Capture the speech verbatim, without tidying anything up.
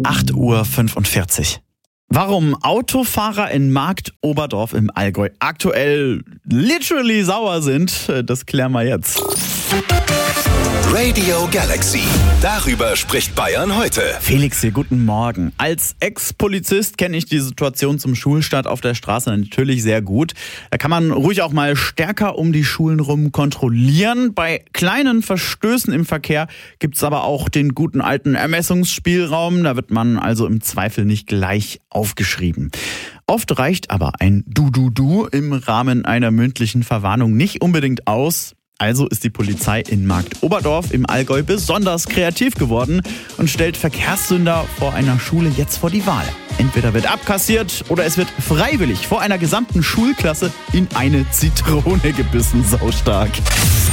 acht Uhr fünfundvierzig. Warum Autofahrer in Marktoberdorf im Allgäu aktuell literally sauer sind, das klären wir jetzt. Radio Galaxy. Darüber spricht Bayern heute. Felix hier, guten Morgen. Als Ex-Polizist kenne ich die Situation zum Schulstart auf der Straße natürlich sehr gut. Da kann man ruhig auch mal stärker um die Schulen rum kontrollieren. Bei kleinen Verstößen im Verkehr gibt es aber auch den guten alten Ermessungsspielraum. Da wird man also im Zweifel nicht gleich aufgeschrieben. Oft reicht aber ein Du-Du-Du im Rahmen einer mündlichen Verwarnung nicht unbedingt aus. Also ist die Polizei in Marktoberdorf im Allgäu besonders kreativ geworden und stellt Verkehrssünder vor einer Schule jetzt vor die Wahl. Entweder wird abkassiert oder es wird freiwillig vor einer gesamten Schulklasse in eine Zitrone gebissen. Saustark.